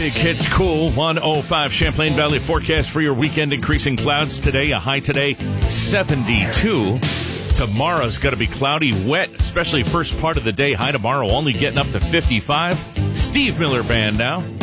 Big Hits Cool 105 Champlain Valley forecast for your weekend. Increasing clouds today. A high today 72. Tomorrow's going to be cloudy, wet, especially first part of the day. High tomorrow only getting up to 55. Steve Miller Band now.